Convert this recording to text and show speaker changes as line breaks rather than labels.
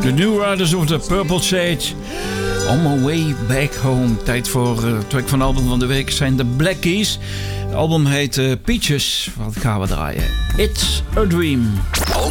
The New Riders of the Purple Sage. On My Way Back Home. Tijd voor track van de album van de week zijn de Black Keys. Het album heet Peaches. Wat gaan we draaien? It's a Dream.